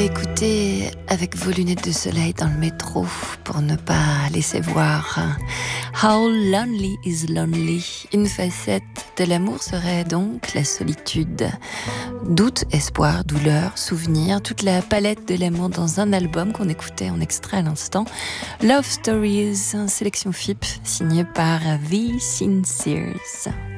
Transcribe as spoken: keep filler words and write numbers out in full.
écouter avec vos lunettes de soleil dans le métro pour ne pas laisser voir How Lonely is Lonely. Une facette de l'amour serait donc la solitude. Doute, espoir, douleur, souvenir, toute la palette de l'amour dans un album qu'on écoutait en extrait à l'instant. Love Stories, sélection F I P, signée par The Sinceres.